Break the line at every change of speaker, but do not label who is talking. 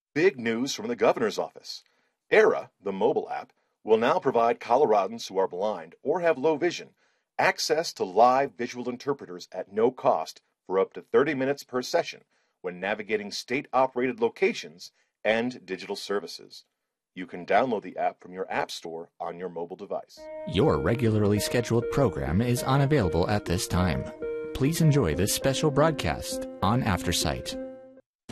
Big news from the governor's office. ERA, the mobile app, will now provide Coloradans who are blind or have low vision access to live visual interpreters at no cost for up to 30 minutes per session when navigating state-operated locations and digital services. You can download the app from your app store on your mobile device.
Your regularly scheduled program is unavailable at this time. Please enjoy this special broadcast on AfterSight.